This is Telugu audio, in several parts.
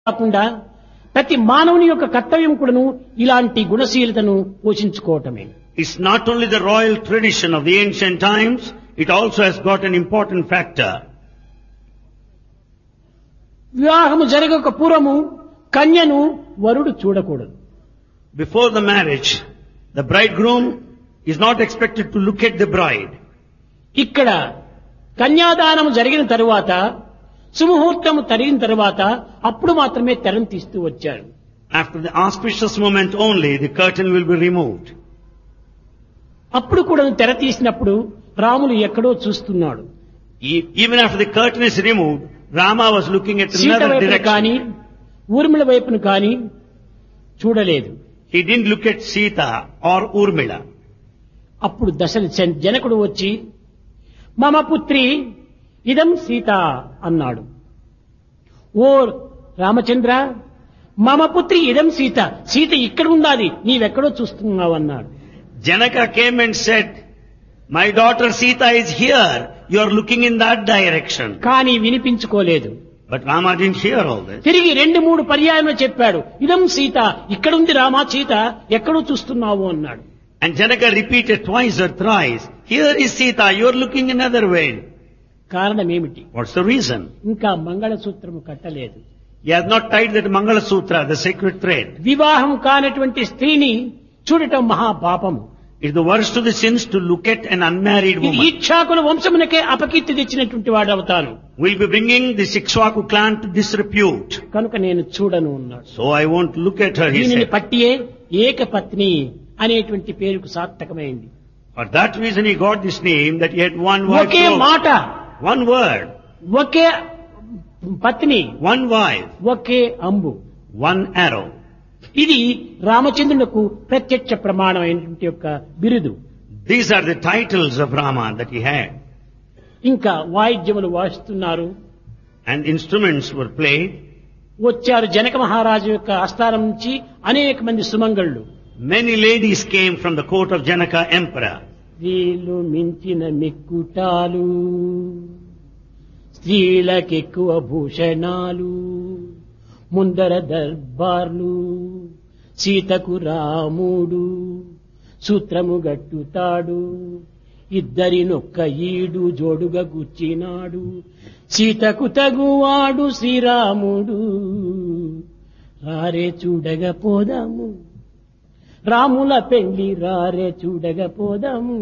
కాకుండా ప్రతి మానవుని యొక్క కర్తవ్యం కూడాను ఇలాంటి గుణశీలతను పోషించుకోవటమే. It's not only the royal tradition of the ancient times, it also has got an important factor. వివాహము జరగక పూర్వము కన్యను వరుడు చూడకూడదు. Before the marriage, the bridegroom is not expected to look at the bride. ఇక్కడ కన్యాదానము జరిగిన తరువాత సుముహూర్తము తరిగిన తరువాత అప్పుడు మాత్రమే తెరను తీస్తూ వచ్చారు. After the auspicious moment only, the curtain will be removed. అప్పుడు కూడా తెర తీసినప్పుడు రాములు ఎక్కడో చూస్తున్నాడు. Even after the curtain is removed, Rama was looking at Sita another వైపును కానీ direction. ఊర్మిళ వైపును కానీ చూడలేదు. He didn't look at Sita or Urmila. అప్పుడు జనకుడు వచ్చి మమ పుత్రి ఇదం సీత అన్నాడు. ఓ రామచంద్ర, మమ పుత్రి ఇదం సీత, సీత ఇక్కడ ఉండాలి, నీవెక్కడో చూస్తున్నావు అన్నాడు. Janaka came and said, my daughter Sita is here, you are looking in that direction. కానీ వినిపించుకోలేదు. But Rama didn't hear all this. తిరిగి 2-3 పర్యాయములు చెప్పాడు. ఇదం సీత, ఇక్కడుంది రామా, సీత ఎక్కడో చూస్తున్నావు అన్నాడు. And Janaka repeated twice or thrice, here is Sita, you are looking another way. కారణం ఏమిటి? What's the reason? ఇంకా మంగళసూత్రము కట్టలేదు. He has not tied that Mangala Sutra, the sacred thread. వివాహం కానటువంటి స్త్రీని చూడటం మహాపాపము. It's the worst of the sins to look at an unmarried ఇది woman. ఇక్షాకుల వంశమునకే అపకీర్తి తెచ్చినటువంటి వాడు అవుతాను. We'll be bringing the Ikshvaku clan to disrepute. కనుక నేను చూడను అన్నాడు. So I won't look at her, he దీనిని said. పట్టియే ఏకపత్ని అనేటువంటి పేరుకు సార్థకమైంది. For that reason he got this name, that he had one wife. ఒకే మాట, One word, ఒకే పత్ని, one wife, ఒకే అంబు. one arrow. ఇది రామచంద్రునకు ప్రత్యక్ష ప్రమాణమైనటువంటి యొక్క బిరుదు. These are the titles of Rama that he had. ఇంకా వాయిద్యములు వాయిస్తున్నారు. And instruments were played. వచ్చారు జనక మహారాజు యొక్క ఆస్థానం నుంచి అనేక మంది సుమంగళ్ళు. Many ladies came from the court of Janaka emperor. స్త్రీలు మించిన మిక్కుటాలు, స్త్రీలకెక్కువ భూషణాలు, ముందర దర్బార్లు, సీతకు రాముడు సూత్రము గట్టుతాడు, ఇద్దరినొక్క ఈడు జోడుగా గుచ్చినాడు, సీతకు తగువాడు శ్రీరాముడు, రారే చూడగా పోదాము, రాముల పెళ్లి రారే చూడగా పోదాము,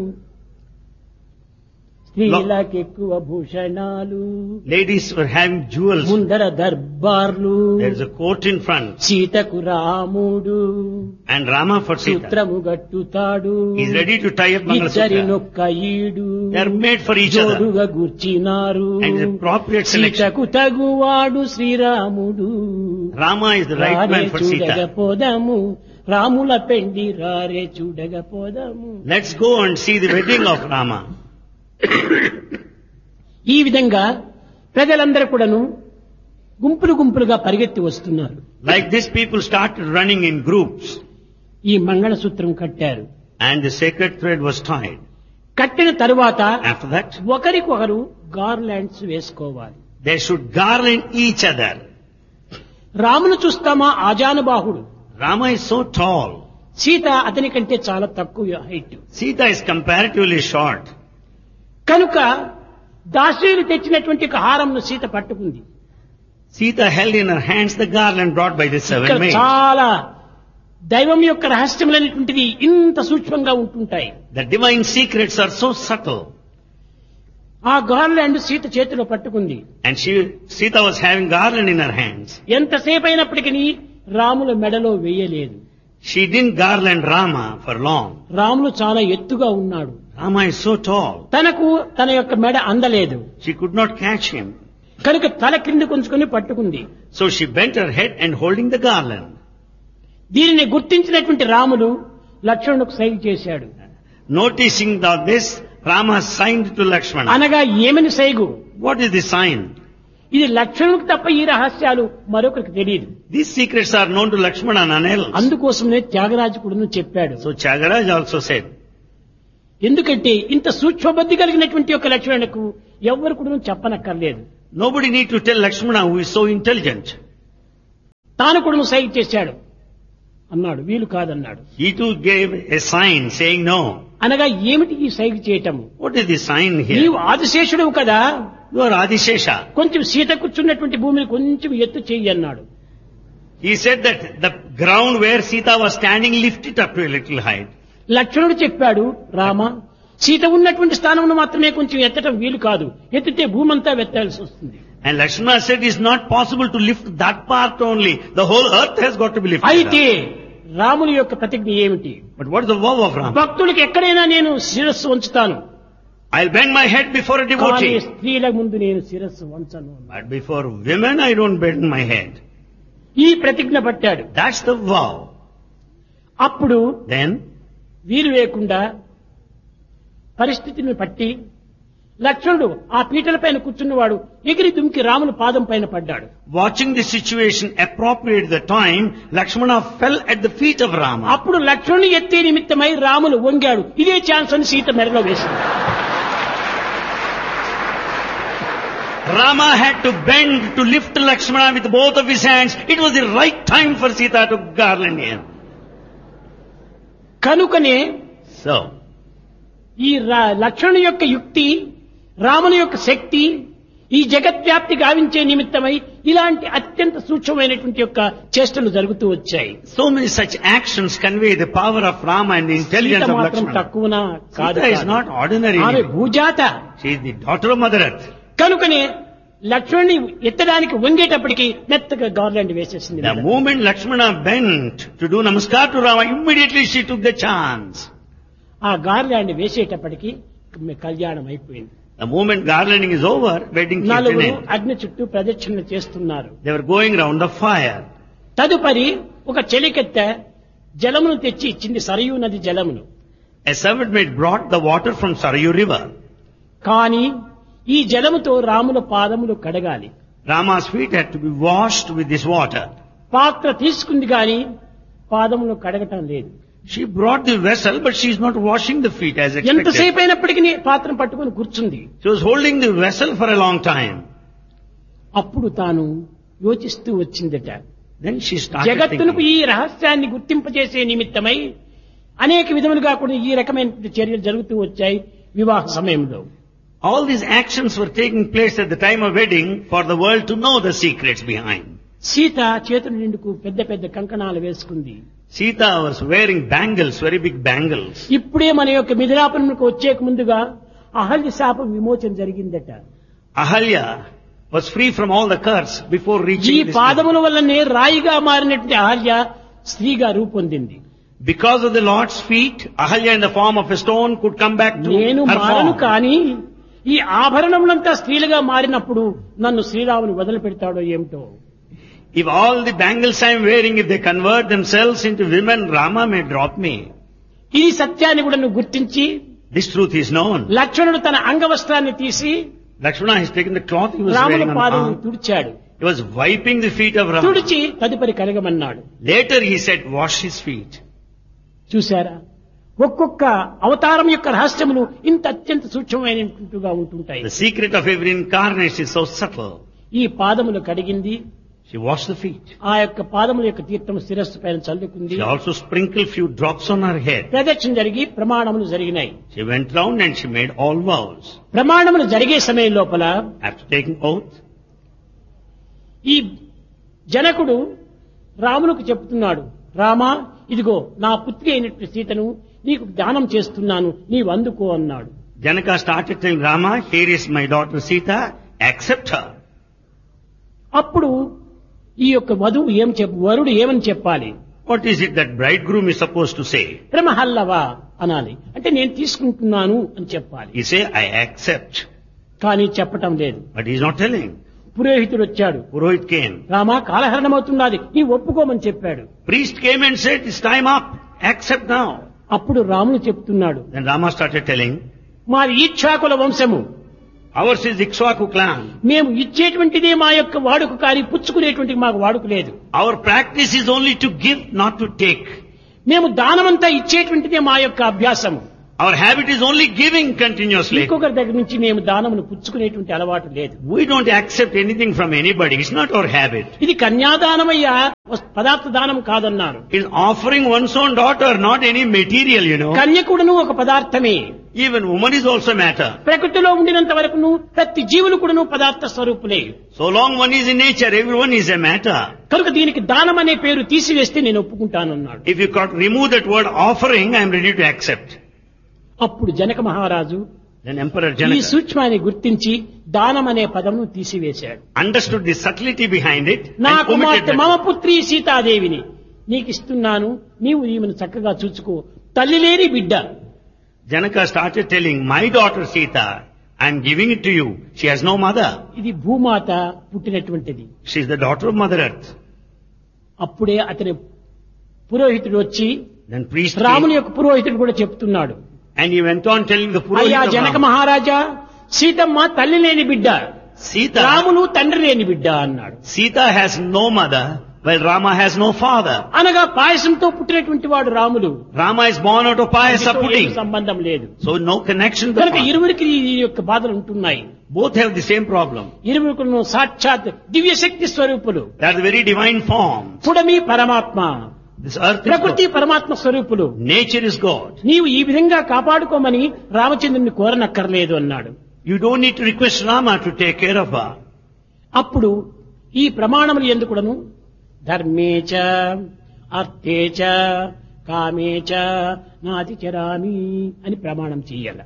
స్త్రీలకెక్కువ భూషణాలు, Ladies were having jewels. ముందర దర్బార్లు, There is a court in front. సీతకు రాముడు And Rama for Sita. సూత్రము గట్టుతాడు, He is ready to tie up Mangala Sutra. ఇద్దరినొక్క ఈడు They are made for each other. జోడుగా గూర్చినారు, And the appropriate selection. సీతకు తగువాడు శ్రీరాముడు, Rama is the right రారే man for చూడగా Sita. పోదాము, రాముల పెండి రారే చూడగా పోదాము. Let's go and see the wedding of Rama. ఈ విధంగా ప్రజలందరూ కూడాను గుంపులు గుంపులుగా పరిగెత్తి వస్తున్నారు. Like this, people started running in groups. ఈ మంగళసూత్రం కట్టారు. And the sacred thread was tied. కట్టిన తరువాత After that, ఒకరికొకరు గార్లాండ్స్ వేసుకోవాలి. they should garland each other. రామును చూస్తామా ఆజానుబాహుడు, Rama is so tall. Sita అతని కంటే చాలా తక్కువ height. Sita is comparatively short. కనుక దాసీలు తెచ్చినటువంటి ఒక హారంను సీత పట్టుకుంది. Sita held in her hands the garland brought by the ఇక్కడ 7 maids. చాలా దైవం యొక్క రహస్యములైనటువంటిది ఇంత సూక్ష్మంగా ఉంటుంటాయి. The divine secrets are so subtle. ఆ గార్లాండ్ సీత చేతిలో పట్టుకుంది. And Sita was having garland in her hands. ఎంతసేపు అయినప్పటికీ రాముల మెడలో వేయలేదు. She didn't garland Rama for long. Ramulu చాలా ఎత్తుగా ఉన్నాడు. Rama is so tall. తనకు తన యొక్క మెడ అందలేదు. She could not catch him. కనుక తల క్రింది కొంచుకొని పట్టుకుంది. So she bent her head and holding the garland. దీనిని గుర్తించినటువంటి రాముడు లక్ష్మణుడికి సైగ చేశాడు. Noticing this, Rama signed to Lakshmana. అనగా ఏమని సైగు? What is the sign? ఇది లక్ష్మణుడికి తప్ప ఈ రహస్యాలు మరొకరికి తెలియదు. These secrets are known to Lakshmana and none else. అందుకోసమే త్యాగరాజు కూడా చెప్పాడు. So Tyagaraja also said, ఎందుకంటే ఇంత సూక్ష్మబుద్ధి కలిగినటువంటి ఒక లక్ష్మణులకు ఎవ్వరు కూడా చెప్పనక్కర్లేదు. nobody need to tell Lakshmana who is so intelligent. తాను కూడా సైగ చేశాడు అన్నాడు. వీలు కాదన్నాడు. He too gave a sign saying no. అనగా ఏమిటి ఈ సైగ చేయటము? What is the sign here? నీవు ఆదిశేషుడు కదా, You are Adishesha. కొంచెం సీత కూర్చున్నటువంటి భూమిని కొంచెం ఎత్తు చెయ్యి అన్నాడు. He said that the ground where Sita was standing, lift it up to a little height. లక్ష్మణుడు చెప్పాడు, రామ సీత ఉన్నటువంటి స్థానంలో మాత్రమే కొంచెం ఎత్తటం వీలు కాదు, ఎత్తితే భూమంతా వెత్తాల్సి వస్తుంది. And Lakshmana said it's not possible to lift that part only. The whole earth has got to be lifted అయితే up. రాముని యొక్క ప్రతిజ్ఞ ఏమిటి? But what is the vow of Rama? భక్తుడికి ఎక్కడైనా నేను శిరస్సు వంచుతాను, I'll bend my head before a కానీ devotee. స్త్రీల ముందు నేను శిరస్సు వంచను. But before women, I don't bend my head. ఈ ప్రతిజ్ఞ పట్టాడు. That's the vow. అప్పుడు Then, వీలు లేకుండా పరిస్థితిని పట్టి లక్ష్మణుడు ఆ పీటల పైన కూర్చున్నవాడు ఎగిరి దుమికి రాముని పాదం పైన పడ్డాడు. watching the situation appropriate the time, Lakshmana fell at the feet of Rama. అప్పుడు లక్ష్మణుని ఎత్తే నిమిత్తమై రాములు వంగాడు. ఇదే ఛాన్స్ అని సీత మెడలో వేసింది. Rama had to bend to lift Lakshmana with both of his hands. It was the right time for Sita to garland him. కనుకనే So, ఈ లక్ష్మణుని యొక్క యుక్తి, రాముని యొక్క శక్తి ఈ జగద్వ్యాప్తి గావించే నిమిత్తమై ఇలాంటి అత్యంత సూక్ష్మమైనటువంటి యొక్క చేష్టలు జరుగుతూ వచ్చాయి. so many such actions convey the power of Rama and the intelligence Sita of మాత్రం Lakshmana. తక్కువనా కాదు. Sita is not ordinary. ఆమె భూజాత. She is the daughter of Mother Earth. కనుకనే లక్ష్మణుని ఎత్తడానికి వంగేటప్పటికి మెత్తగా గార్లాండ్ వేసేసింది. The moment Lakshmana bent to do namaskar to Rama, immediately she took the chance. ఆ గార్లాండ్ వేసేటప్పటికి కళ్యాణం అయిపోయింది. The moment garlanding is over, wedding came to an నలుగురు end. అగ్ని చుట్టూ ప్రదక్షిణ చేస్తున్నారు. They were going round the fire. తదుపరి ఒక చెలికెత్త జలమును తెచ్చి ఇచ్చింది, సరయూ నది జలమును. A servant maid brought the water from Sarayu river. కానీ ఈ జలముతో రాముల పాదములు కడగాలి. Rama's feet had to be washed with this water. పాత్ర తీసుకుంది గాని పాదములు కడగటం లేదు. She brought the vessel, but she is not washing the feet as expected. ఎంతసేపు అయినప్పటికీ పాత్రను పట్టుకొని కూర్చుంది. She was holding the vessel for a long time. అప్పుడు తాను యోచిస్తూ వచ్చిందట. Then she started జగత్తునకు thinking. ఈ రహస్యాన్ని గుర్తింపజేసే నిమిత్తమై అనేక విధములుగా కూడా ఈ రకమైన చర్యలు జరుగుతూ వచ్చాయి వివాహ సమయంలో. All these actions were taking place at the time of wedding for the world to know the secrets behind. Sita చేతుల నిండుకు పెద్ద పెద్ద కంకణాలు వేసుకుంది. Sita was wearing bangles, very big bangles. ఇప్పుడే మన యొక్క మిథిలాపురంకు వచ్చేక ముందుగా అహల్య శాపం విమోచన జరిగిందట. Ahalya was free from all the curse before ఈ reaching this level. పాదముల వల్లనే రాయిగా మారినటువంటి అహల్య స్త్రీగా రూపొందింది. Because of the Lord's feet, Ahalya in the form of a stone could come back to నేను her మారను form. కానీ ఈ ఆభరణములంతా స్త్రీలుగా మారినప్పుడు నన్ను శ్రీరాముని వదిలిపెడతాడో ఏమిటో. If all the bangles I am wearing, if they convert themselves into women, Rama may drop me. ఈ సత్యాన్ని కూడా నువ్వు గుర్తించి This truth is known. లక్ష్మణుడు తన అంగవస్త్రాన్ని తీసి Lakshmana has taken the cloth he was రాముని wearing on the పాదమును arm. తుడిచాడు. He was wiping the feet of Rama. తుడిచి తదుపరి కడగమన్నాడు. Later he said, wash his feet. చూశారా, ఒక్కొక్క అవతారం యొక్క రహస్యములు ఇంత అత్యంత సూక్ష్మమైనట్టుగా ఉంటుంటాయి. The secret of every incarnation is so subtle. ఈ పాదములు కడిగింది. She washed the feet. ఆ యొక్క పాదముల యొక్క తీర్థము శిరస్సు పైన చల్లుకుంది. She also sprinkled few drops on her head. ప్రదక్షిణ జరిగి ప్రమాణములు జరిగినాయి. She went round and she made all vows. ప్రమాణములు జరిగే సమయం లోపల After taking oath, ఈ జనకుడు రామునికి చెప్తున్నాడు, రామా ఇదిగో నా పుత్రి అయినటువంటి సీతను నీకు దానం చేస్తున్నాను, నీవు అందుకో అన్నాడు. Janaka started telling Rama, here is my daughter Sita, accept her. అప్పుడు ఈ యొక్క వధువు వరుడు ఏమని చెప్పాలి? What is it that bridegroom is supposed to say? ప్రమహల్లవా అనాలి. అంటే నేను తీసుకుంటున్నాను అని చెప్పాలి. He say, I accept. కానీ చెప్పటం లేదు. But he is not telling. పురోహితుడు వచ్చాడు. Purohit came. రామా కాలహరణమవుతున్నది, నీ ఒప్పుకోమని చెప్పాడు. Priest came and said, it's time up. Accept now. అప్పుడు రాముడు చెప్తున్నాడు, Then Rama started telling, మాది ఈక్షాకుల వంశము, ours is Ikshvaku clan. మేము ఇచ్చేటువంటిదే మా యొక్క వాడుక కానీ పుచ్చుకునేటువంటి మాకు వాడుక లేదు. Our practice is only to give, not to take. మేము దానమంతా ఇచ్చేటువంటిదే మా యొక్క అభ్యాసము. Our habit is only giving continuously. ఇంకొకరి దగ్గర నుంచి మేము దానమును పుచ్చుకునేటువంటి అలవాటు లేదు. We don't accept anything from anybody. It's not our habit. ఇది కన్యాదానమయ్యా, పదార్థ దానం కాదన్నారు. It's offering one's own daughter, not any material, కన్యకుడును ఒక పదార్థమే. Even woman is also matter. ప్రకృతిలో ఉండినంత వరకును ప్రతి జీవులు కూడాను పదార్థ స్వరూపులే. So long one is in nature, everyone is a matter. కనుక దీనికి దానం అనే పేరు తీసివేస్తే నేను ఒప్పుకుంటానన్నాడు. If you could remove that word offering, I am ready to accept. అప్పుడు జనక మహారాజు Then Emperor ఈ Janaka సూక్ష్మాన్ని గుర్తించి దానం అనే పదమును తీసివేశాడు. understood the subtlety behind it నా and కుమార్తె omitted మమ that. పుత్రి సీతాదేవిని నీకు ఇస్తున్నాను, నీవు ఈమెను చక్కగా చూసుకో, తల్లి లేని బిడ్డ. Janaka started telling, my daughter Sita, I am giving it to you. She has no mother. ఇది భూమాత పుట్టినటువంటిది. She is the daughter of Mother Earth. అప్పుడే అతని పురోహితుడు వచ్చి Then priest రాముని came, యొక్క పురోహితుడు కూడా చెప్తున్నాడు, and he went on telling the అయ్యా Purohit of జనక Rama, మహారాజా, సీతమ్మ తల్లి లేని బిడ్డ, Sita, రాములు తండ్రి లేని బిడ్డ అన్నాడు. Sita has no mother, while Rama has no father. అనగా పాయసంతో పుట్టినటువంటి వాడు Ramulu. Rama is born out of payasa దీనితో pudding. ఏమీ సంబంధం లేదు. So no connection to the కనుక father. ఇరువురికి ఈ యొక్క బాధలు ఉంటున్నాయి. Both have the same problem. ఇరువురుకును సాక్షాత్ దివ్య శక్తి స్వరూపులు. They are the very divine form. పుడమి పరమాత్మ, This earth is ప్రకృతి God. పరమాత్మ స్వరూపులు. Nature is God. నీవు ఈ విధంగా కాపాడుకోమని రామచంద్రుని కోరనక్కర్లేదు అన్నాడు. You don't need to request Rama to take care of her. అప్పుడు ఈ ప్రమాణములు ఎందుకుడను ధర్మేచ అర్థేచ కామేచ నాతిచరామి అని ప్రమాణం చెయ్యాల.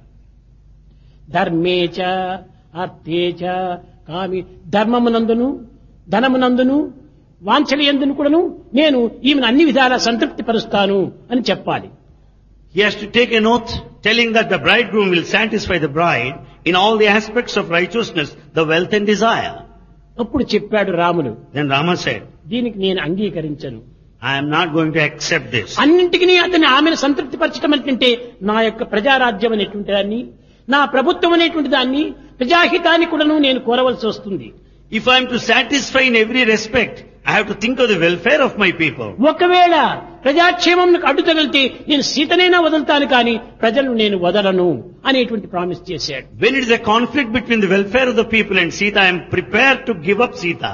ధర్మేచ అర్థేచ కామి, ధర్మమునందును ధనమునందును వాంఛనయందును కూడాను నేను ఈమెను అన్ని విధాలా సంతృప్తి పరుస్తాను అని చెప్పాలి. He has to take an oath telling that the bridegroom will satisfy the bride in all the aspects of righteousness, the wealth and desire. అప్పుడు చెప్పాడు రాములు, Then Rama said, దీనికి నేను అంగీకరించను. I am not going to accept this. అన్నింటికి అతన్ని ఆమెను సంతృప్తి పరచడం అంటే నా యొక్క ప్రజారాజ్యం అనేటువంటి దాన్ని, నా ప్రభుత్వం అనేటువంటి దాన్ని, ప్రజాహితాన్ని కూడాను నేను కోరవలసి వస్తుంది. If I am to satisfy in every respect, I have to think of the welfare of my people. ఒకవేళ ప్రజాక్షేమంకు అడ్డు తగిలితే నేను సీతనైనా వదులుతాను కానీ ప్రజలను నేను వదలను అనేటువంటి ప్రామిస్ చేశాడు. When it is a conflict between the welfare of the people and Sita, I am prepared to give up Sita.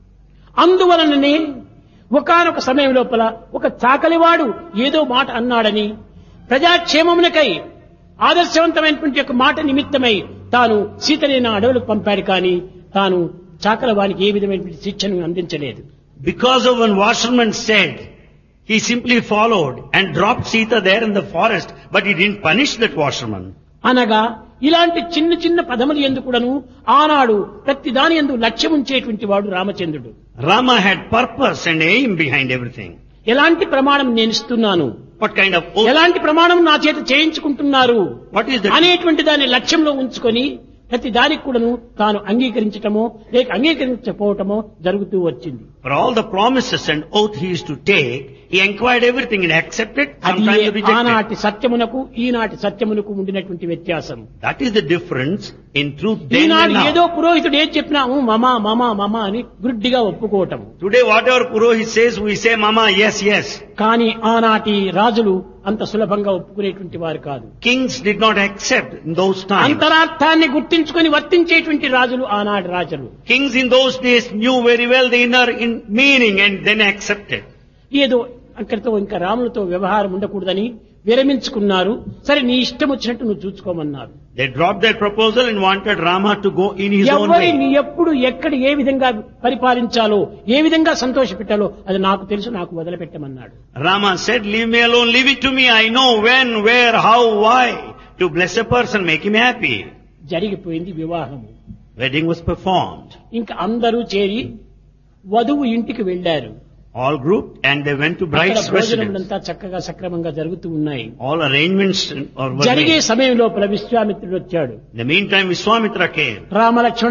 అందువలననే ఒకానొక సమయం లోపల ఒక చాకలివాడు ఏదో మాట అన్నాడని ప్రజాక్షేమమునకై ఆదర్శవంతమైనటువంటి యొక్క మాట నిమిత్తమై తాను సీతనైనా అడవులకు పంపాడు కానీ తాను చాకలవానికి ఏ విధమైనటువంటి శిక్షను అందించలేదు. Because of one washerman said, he simply followed and dropped Sita there in the forest, but he didn't punish that washerman. అనగా ఇలాంటి చిన్న చిన్న పదములు ఎందుకుడను ఆనాడు ప్రతి దాని యందు లక్ష్యం ఉంచేటువంటి వాడు రామచంద్రుడు. Rama had purpose and aim behind everything. ఎలాంటి ప్రమాణం నేను ఇస్తున్నాను, What kind of oath? ఎలాంటి ప్రమాణం నా చేత చేయించుకుంటున్నారు What is that? అనేటువంటి దాన్ని లక్ష్యంలో ఉంచుకొని ప్రతి దానికి కూడాను తాను అంగీకరించటమో లేక అంగీకరించకపోవటమో జరుగుతూ వచ్చింది. For all the promises and oath he used to take, he inquired everything and accepted, అది sometimes rejected. ఆనాటి సత్యమునకు ఈనాటి సత్యమునకు ఉండినటువంటి వ్యత్యాసం. That is the difference in truth then Eenadu and ఏదో now. పురోహితుడు ఏది చెప్పినా మమా మమా మమా అని గుడ్డిగా ఒప్పుకోవటం. Today whatever Purohit says, we say, Mama, yes, yes. కానీ ఆనాటి రాజులు అంత సులభంగా ఒప్పుకునేటువంటి వారు కాదు. Kings did not accept in those times. అంతరార్థాన్ని గుర్తించుకొని వర్తించేటువంటి రాజులు ఆనాటి రాజులు. Kings in those days knew very well the inner meaning and then accepted. ఏదో అక్కడితో ఇంకా రాములతో వ్యవహారం ఉండకూడదని విరమించుకున్నారు. సరే నీ ఇష్టం వచ్చినట్టు నువ్వు చూసుకోమన్నారు. They dropped their proposal and wanted Rama to go in his own way. ఎవరిని ఎప్పుడు ఎక్కడ ఏ విధంగా పరిపాలించాలో ఏ విధంగా సంతోషపెట్టాలో అది నాకు తెలుసు, నాకు వదిలిపెట్టమన్నాడు. Rama said, leave me alone, leave it to me. I know when, where, how, why. To bless a person, make him happy. జరిగిపోయింది వివాహము. Wedding was performed. ఇంకా అందరూ చేరి వధువు ఇంటికి వెళ్లారు. All grouped and they went to అక్కడ bride's residence. భోజనములంతా చక్కగా సక్రమంగా జరుగుతూ ఉన్నాయి. All arrangements were జరిగే made. సమయం లోపల విశ్వామిత్రుడు వచ్చాడు. In the meantime, Vishwamitra came. Ramalakshmana,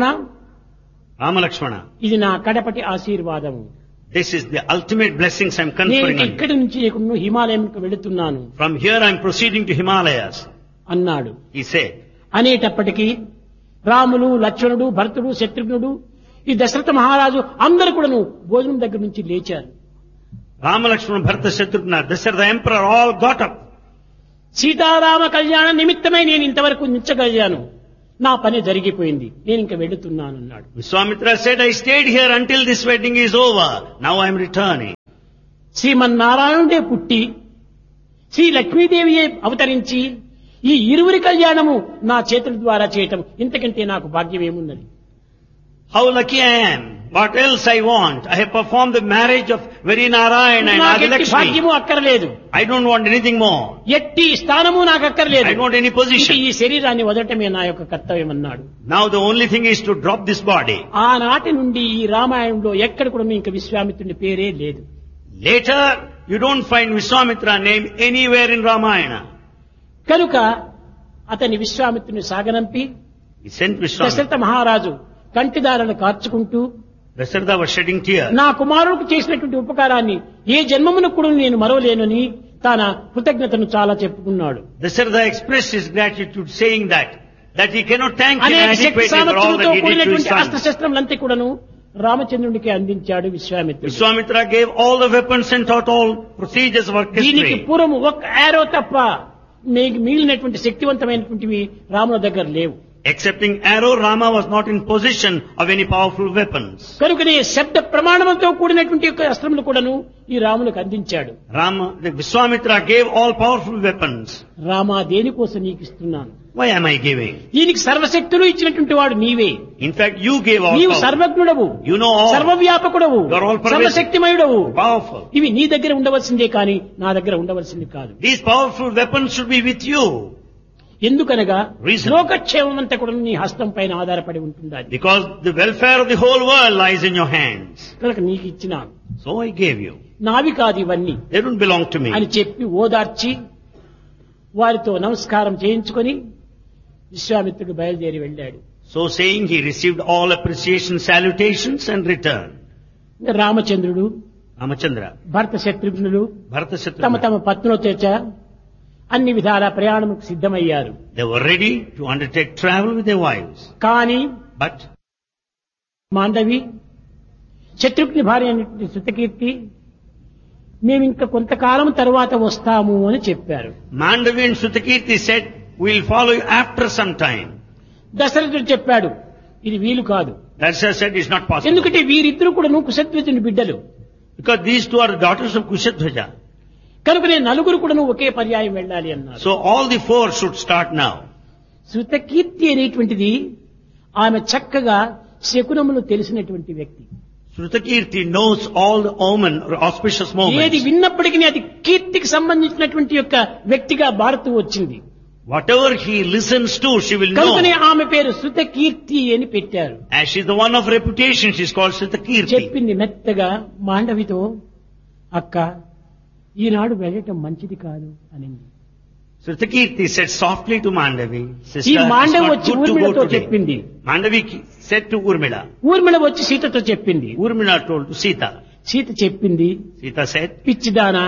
Rama Lakshmana, ఇది నా కడపటి ఆశీర్వాదము. this is the ultimate blessings I am నేను conferring on ఇక్కడి you. నుంచి హిమాలయంకు వెళుతున్నాను From here I am proceeding to Himalayas. అన్నాడు. He said, అనేటప్పటికీ రాములు, లక్ష్మణుడు, భరతుడు, శత్రుఘ్నుడు, ఈ దశరథ మహారాజు అందరూ కూడాను భోజనం దగ్గర నుంచి లేచారు. Rama Lakshmana, Bharata, Shatrugna, Dasharatha, the emperor all got up. Sitarama కళ్యాణ నిమిత్తమై నేను ఇంతవరకు నిచ్చగలిగాను, నా పని జరిగిపోయింది, నేను ఇంక వెళుతున్నాను అన్నాడు. Vishwamitra said, I stayed here until this wedding is over. Now I am returning. శ్రీమన్నారాయణుడే పుట్టి శ్రీ లక్ష్మీదేవియే అవతరించి ఈ ఇరువురి కళ్యాణము నా చేతుల ద్వారా చేయటం ఇంతకంటే నాకు భాగ్యం ఏమున్నది? How lucky I am. What else I want? I have performed the marriage of very Narayana and నాకు ఎట్టి Adilakshmi. భాగ్యము అక్కర్లేదు, I don't want anything more. ఎట్టి స్థానము నాకు అక్కర్లేదు, I don't want any ఇంక position. ఈ శరీరాన్ని వదలటమే నా యొక్క కర్తవ్యం అన్నాడు. Now the only thing is to drop this body. ఆనాటి నుండి ఈ రామాయణంలో ఎక్కడ కూడా ఇంక విశ్వామిత్రుని పేరే లేదు. Later, you don't find Vishwamitra name anywhere in Ramayana. కనుక అతని విశ్వామిత్రుని సాగనంపి He sent Vishwamitra. దశరథ మహారాజు కంటిదారులను కార్చుకుంటూ Dasharatha was shedding tears. నా కుమారుడికి చేసినటువంటి ఉపకారాన్ని ఏ జన్మమును కూడా నేను మరవలేనని తన కృతజ్ఞతను చాలా చెప్పుకున్నాడు. Dasharatha expressed his gratitude saying that he cannot thank him అనేక శక్తి adequately for all సామర్థ్యంతో that he did to his కూడినటువంటి son. అస్త్రశస్త్రములంతా కూడాను రామచంద్రుడికి అందించాడు విశ్వామిత్రుడు. Vishwamitra gave all the weapons and taught all procedures of దీనికి orchestry. పూర్వం ఒక యారో తప్ప మీకు మిగిలినటువంటి శక్తివంతమైనటువంటివి రాముల దగ్గర లేవు. Excepting arrow, Rama was not in possession of any powerful weapons. కనుకనే శబ్ద ప్రమాణంతో కూడినటువంటి యొక్క అస్త్రములు కూడాను ఈ రాములకు అందించాడు. Vishwamitra gave all powerful weapons. Rama దేనికోసం నీకు ఇస్తున్నాను, Why am I giving? దీనికి సర్వశక్తులు ఇచ్చినటువంటి వాడు నీవే. In fact, you gave all నీవు power. సర్వజ్ఞుడవు, You know all. సర్వవ్యాపకుడవు, You are all pervasive. సర్వశక్తిమయుడవు. Powerful. ఇవి నీ దగ్గర ఉండవలసిందే కానీ నా దగ్గర ఉండవలసింది కాదు. These powerful weapons should be with you. ఎందుకనగా Reason. లోకక్షేమం అంతా కూడా నీ హస్తం పైన ఆధారపడి ఉంటుండాలి. Because the welfare of the whole world lies in your hands. కనుక నీకు ఇచ్చినాను, So I gave you. నావి కాదు ఇవన్నీ They don't belong to me. అని చెప్పి ఓదార్చి వారితో నమస్కారం చేయించుకొని విశ్వామిత్రుడు బయలుదేరి వెళ్ళాడు. So saying, he received all appreciation salutations and returned. రామచంద్రుడు Ramachandra, భరత శత్రుఘ్నులు Bharata తమ Shatrugna, తమ పత్నులతో అన్ని విధాల ప్రయాణముకు సిద్ధమయ్యారు. they were ready to undertake travel with their wives. కానీ But మాండవి శత్రుఘ్ని భార్య అయినటువంటి శృతకీర్తి మేము ఇంకా కొంతకాలం తర్వాత వస్తాము అని చెప్పారు. Mandavi and Sutakirti said, we'll follow you after some time. దశరథుడు చెప్పాడు, ఇది వీలు కాదు, Darsha said, it's not possible. ఎందుకంటే వీరిద్దరు కూడా కుశధ్వజుని బిడ్డలు, Because these two are the daughters of Kushadhwaja. కనుక నేను నలుగురు కూడా ఒకే పర్యాయం వెళ్ళాలి అన్నారు. So all the four should start now. Shrutakirti అనేటువంటిది ఆమె చక్కగా శకునములు తెలిసినటువంటి వ్యక్తి. Sutakirti knows all the omen or auspicious ఏది moments. విన్నప్పటికీ అది కీర్తికి సంబంధించినటువంటి యొక్క వ్యక్తిగా భారత్ వచ్చింది. Whatever he listens to, she will కనుకనే know. ఆమె పేరు శృతకీర్తి అని పెట్టారు. As she's the one of reputation, she's called Sutakirti. చెప్పింది మెత్తగా మాండవితో, అక్క ఈనాడు వెళ్ళటం మంచిది కాదు అనింది. Sutakirti said softly to Mandavi, ఈ sister, it's మాండవి not వచ్చి good to ఊర్మిళతో go today. చెప్పింది. Mandavi said to Urmila. Urmila వచ్చి సీతతో చెప్పింది. Urmila told to Sita. Sita చెప్పింది, Sita said, పిచ్చిదానా,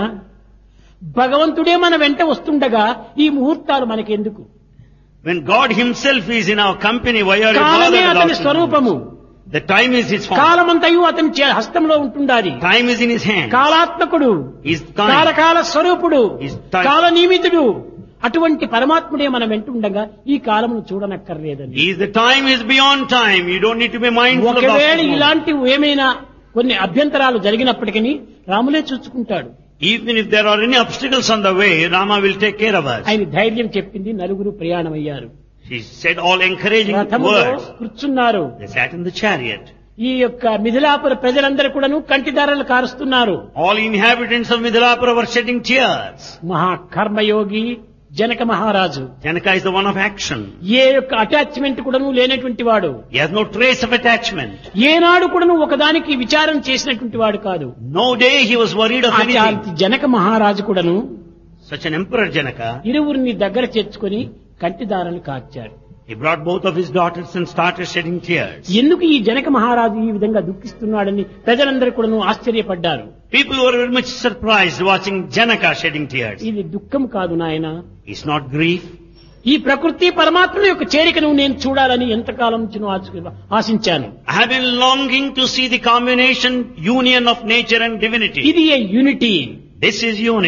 భగవంతుడే మన వెంట వస్తుండగా ఈ ముహూర్తాలు మనకెందుకు? when God himself is in our company, why are you కాలమే bothered అతని about స్వరూపము, The time is his form. కాలమంతయు అతని హస్తంలో ఉంటుండాలి. Time is in his hand. కాలాత్మకుడు, He's time. కాలకాల స్వరూపుడు, He's time. కాల నియమితుడు. అటువంటి పరమాత్ముడే మన వెంట ఉండగా ఈ కాలమును చూడనక్కర్లేదని. He is the time is beyond time. You don't need to be mindful of ఒకవేళ that. ఇలాంటి ఏమైనా కొన్ని అభ్యంతరాలు జరిగినప్పటికీ రాములే చూసుకుంటాడు. Even if there are any obstacles on the way, Rama will take care of us. ఆయన ధైర్యం చెప్పింది. నలుగురు ప్రయాణమయ్యారు. She said all encouraging రథములో words. కూర్చున్నారు. They sat in the chariot. ఈ యొక్క మిథిలాపుర ప్రజలందరూ కూడాను కంటిదారలు కారుస్తున్నారు. All inhabitants of Midilapura were shedding tears. మహాకర్మయోగి Janaka మహారాజు Janaka is the one of action. ఏ యొక్క అటాచ్మెంట్ కూడాను లేనటువంటి వాడు, He has no trace of attachment. ఏనాడు కూడాను ఒకదానికి విచారం చేసినటువంటి వాడు కాదు. No day he was worried of anything. అట్లాంటి జనక మహారాజు కూడాను Such an emperor Janaka. ఇరువురిని దగ్గర చేర్చుకొని కంటిదారలు కార్చాడు. He brought both of his daughters and started shedding tears. ఎందుకు ఈ జనక మహారాజు ఈ విధంగా దుఃఖిస్తున్నాడని ప్రజలందరూ కూడాను ఆశ్చర్యపడ్డారు. People were very much surprised watching Janaka shedding tears. ఇది దుఃఖం కాదు నాయనా, It's not grief. ఈ ప్రకృతి పరమాత్మ యొక్క చేరికను నేను చూడాలని ఎంతకాలం నుంచి ఆశించాను. I have been longing to see the combination, union of nature and divinity. ఇది ఏ యూనిటీ. This is unity.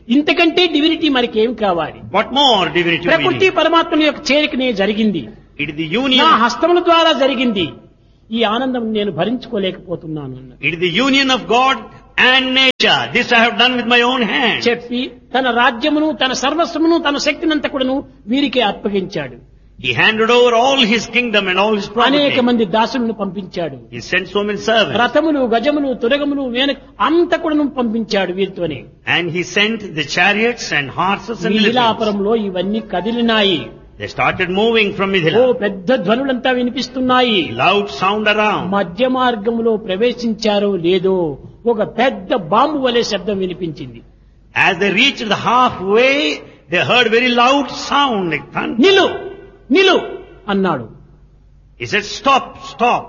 ఇంతకంటే డివినిటీ మనకేం కావాలి? What more divinity we ప్రకృతి need? పరమాత్మల యొక్క చేరికనే జరిగింది, It is the నా union. హస్తముల ద్వారా జరిగింది. ఈ ఆనందం నేను భరించుకోలేకపోతున్నాను అన్నాడు. It is the union of God and nature. This I have done with my own hands. చెప్పి తన రాజ్యమును, తన సర్వస్వమును, తన శక్తినంతా కూడాను వీరికే అప్పగించాడు. He handed over all his kingdom and all his అనేక property. మంది దాసులను పంపించాడు. He sent so many servants. రథములు, గజములు, తురగములు, అంత కూడాను పంపించాడు వీరితోనే. And he sent the chariots and horses and elephants. మిథిలాపురంలో ఇవన్నీ కదిలినాయి. They started moving from oh Mithila. పెద్ద ధ్వనులంతా వినిపిస్తున్నాయి. Loud sound around. మధ్య మార్గంలో ప్రవేశించారో లేదో ఒక పెద్ద బాంబు వలె శబ్దం వినిపించింది. As they reached the halfway, they heard very loud sound like thunder. నిలు నిలు అన్నాడు. He said, stop, stop.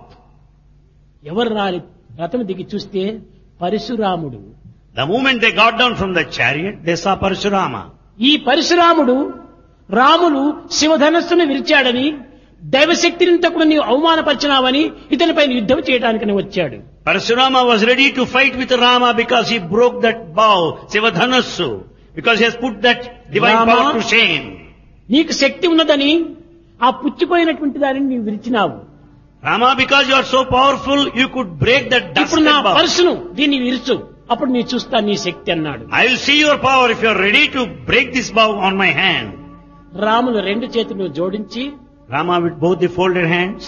ఎవరు రాలి రథం దిగి చూస్తే పరశురాముడు. The moment they got down from the chariot, they saw Parashurama. ఈ పరశురాముడు రాములు శివధనస్సును విరిచాడని, దైవశక్తినింత కూడా నీవు అవమానపరిచినావని ఇతనిపైన యుద్ధం చేయడానికని వచ్చాడు. Parashurama was ready to fight with Rama because he broke that bow, Sivadhanassu, because he has put that divine Rama, power to shame. నీకు శక్తి ఉన్నదని ఆ పుచ్చిపోయినటువంటి దానిని నీవు విరిచినావు. Rama, because you are so powerful, you could break that ఇప్పుడు dusted నా bow. పరశును దీన్ని విరుచు, అప్పుడు నీ చూస్తా నీ శక్తి అన్నాడు. I will see your power if you are ready to break this bow on my hand. Ramulu రెండు చేతులు జోడించి, Rama with both the folded hands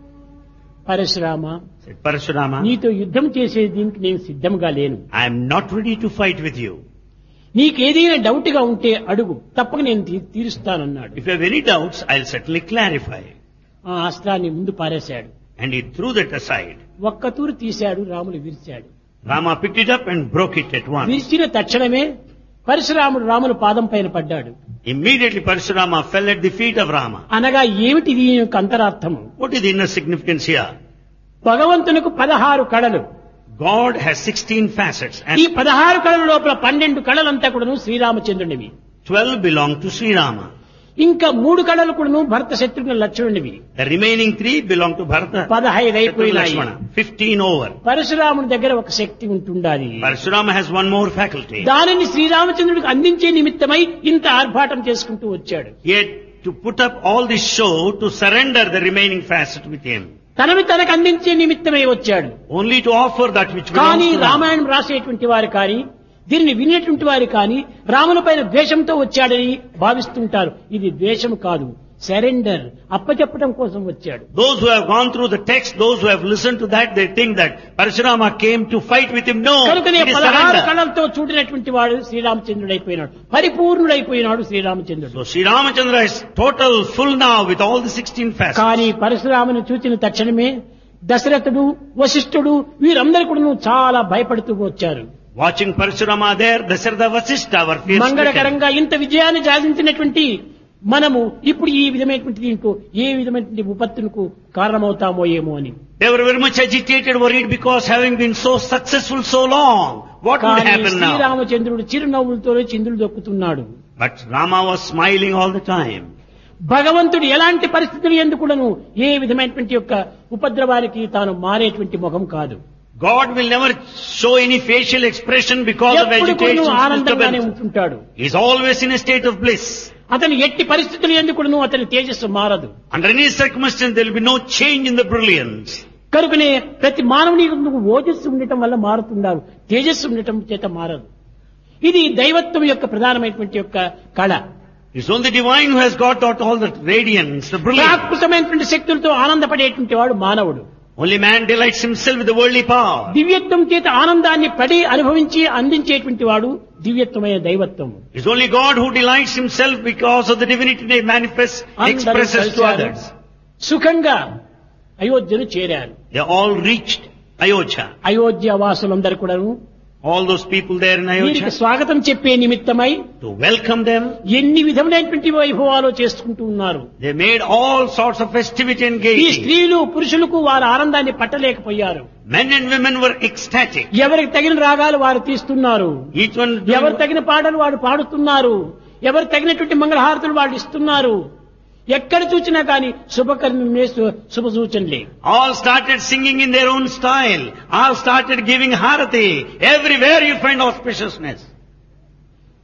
Parashurama, said, Parashurama, నీతో యుద్ధం చేసే దీనికి నేను సిద్ధంగా లేను. I am not ready to fight with you. నీకేదైనా డౌట్ గా ఉంటే అడుగు, తప్పక నేను తీరుస్తానన్నాడు. If you have any doubts, I'll certainly clarify. ఆ అస్త్రాన్ని ముందు పారేశాడు. And he threw that aside. ఒక్క తూరు తీశాడు, Ramulu విరిచాడు. Rama picked it up and broke it at once. విరిచిన తక్షణమే పరశురాముడు రాముల పాదం పైన పడ్డాడు. Immediately Parashurama fell at the feet of Rama. అనగా ఏమిటి దీని యొక్క అంతరార్థము? What is the inner significance here? భగవంతునికి 16 కళలు. God has 16 facets ఈ and 16 కళల లోపల 12 కళలంతా కూడాను శ్రీరామచంద్రునివి. 12 belong to Sri Rama. ఇంకా 3 కళలు కూడాను భరత Shatrughna లక్ష్మణునివి. The remaining 3 belong to Bharata, 15 Shatrugna, అయిపోయినాయి. Lakshmana. 15 over. పరశురాముడి దగ్గర ఒక శక్తి ఉంటుండాలి. Parashurama has one more faculty. దానిని శ్రీరామచంద్రుడికి అందించే నిమిత్తమై ఇంత ఆర్భాటం చేసుకుంటూ వచ్చాడు. Yet to put up all this show to surrender the remaining facet with him. తనను తనకు అందించే నిమిత్తమై వచ్చాడు. Only to offer that which belongs కానీ to Rama. రామాయణం రాసేటువంటి వారు కానీ, దీనిని వినేటువంటి వారు కానీ రాముల పైన ద్వేషంతో వచ్చాడని భావిస్తుంటారు. ఇది ద్వేషం కాదు, సరెండర్, అప్పచెప్పడం కోసం వచ్చాడు. Those who have gone through the text, those who have listened to that, they think that Parashurama came to fight with him. No, కనుకనే it is 16 surrender. కళలతో చూడినటువంటి వాడు శ్రీరామచంద్రుడైపోయినాడు, పరిపూర్ణుడైపోయినాడు శ్రీరామచంద్రుడు. So Sri Ramachandra is total, full now with all the 16 facets. కానీ పరశురామును చూచిన తక్షణమే దశరథుడు, వశిష్ఠుడు వీరందరూ కూడా చాలా భయపడుతూ వచ్చారు. Watching Parashurama there, Dasharatha Vasishtha were fear-stricken. మంగళకరంగా ఇంత విజయాన్ని సాధించినటువంటి మనము ఇప్పుడు ఈ విధమైనటువంటి దీనికి ఏ విధమైనటువంటి విపత్తులకు కారణమవుతామో ఏమో అని. They were very much agitated, worried because having been so successful so long, what would కానీ happen now? శ్రీరామచంద్రుడు చిరునవ్వులతో చిందులు దొక్కుతున్నాడు. But Rama was smiling all the time. భగవంతుడు ఎలాంటి పరిస్థితులు ఎందుకును ఏ విధమైనటువంటి యొక్క ఉపద్రవానికి తాను మారేటువంటి ముఖం కాదు. God will never show any facial expression because of ఎప్పుడు agitation కూడా and ఆనందంగానే disturbance. ఉంటుంటాడు. He is always in a state of bliss. అతను ఎట్టి పరిస్థితులు ఎందుకును అతని తేజస్సు మారదు. Under any circumstance, there will be no change in the brilliance. కనుకనే ప్రతి మానవుని నువ్వు ఓజస్సు ఉండటం వల్ల మారుతున్నావు, తేజస్సు ఉండటం చేత మారదు. ఇది దైవత్వం యొక్క ప్రధానమైనటువంటి యొక్క కళ. It's only divine who has got out all the radiance, the brilliance. ప్రాకృతమైనటువంటి శక్తులతో ఆనందపడేటువంటి వాడు మానవుడు. Only man delights himself with the worldly power. దివ్యత్వం చేత ఆనందాన్ని పడి అనుభవించి అందించేటువంటి వాడు దివ్యత్వమైన దైవత్వం. It's only God who delights himself because of the divinity they manifest, expresses to others. సుఖంగా అయోధ్యను చేరారు. They all reached Ayodhya. Ayodhya వాసులందరూ కూడాను All those people there in వీరికి Ayodhya, స్వాగతం చెప్పే నిమిత్తమై to welcome them, ఎన్ని విధములైనటువంటి వైభవాలు చేసుకుంటూ ఉన్నారు. they made all sorts of festivity and ఈ gaiety. స్త్రీలు పురుషులకు వారి ఆనందాన్ని పట్టలేకపోయారు. Men and women were ecstatic. ఎవరికి తగిన రాగాలు వారు తీస్తున్నారు, Each one ఎవరు doing, తగిన పాటలు వాడు పాడుతున్నారు, ఎవరు తగినటువంటి మంగళహారతులు వాళ్ళు ఇస్తున్నారు. ఎక్కడ చూసినా కానీ శుభకర్మే శుభ సూచనలే. all started singing in their own style. All started giving harati. Everywhere you find auspiciousness.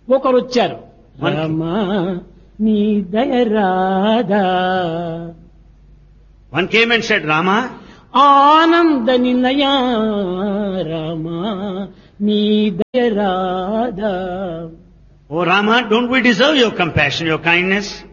ఒకరు వచ్చారు. రామా నీ దయ Radha. One came and said, Rama, ఆనంద నిలయ రామా నీ దయ Radha. oh Rama, don't we deserve your compassion, your kindness?